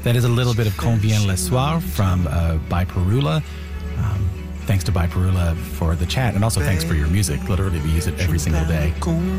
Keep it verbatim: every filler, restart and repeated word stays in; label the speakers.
Speaker 1: That is a little bit of Combien le Soir from uh, By Perula. Um, thanks to By Perula for the chat, and also thanks for your music. Literally, we use it every single day.